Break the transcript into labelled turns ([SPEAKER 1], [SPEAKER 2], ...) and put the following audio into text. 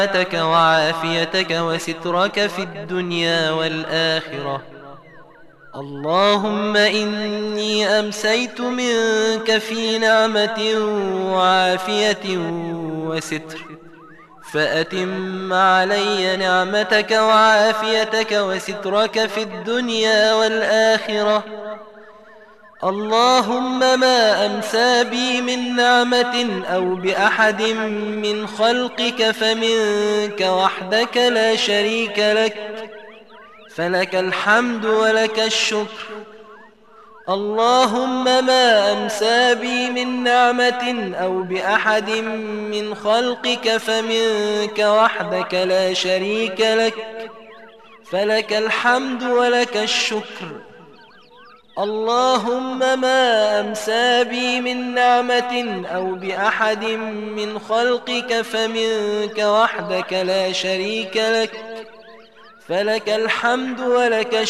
[SPEAKER 1] نعمتك وعافيتك وسترك في الدنيا والآخرة. اللهم إني أمسيت منك في نعمة وعافية وستر، فأتم علي نعمتك وعافيتك وسترك في الدنيا والآخرة. اللهم ما أمسى بي من نعمة أو بأحد من خلقك فمنك وحدك لا شريك لك، فلك الحمد ولك الشكر. اللهم ما أمسى بي من نعمة أو بأحد من خلقك فمنك وحدك لا شريك لك، فلك الحمد ولك الشكر. اللهم ما أمسى بي من نعمة أو بأحد من خلقك فمنك وحدك لا شريك لك، فلك الحمد ولك الشكر.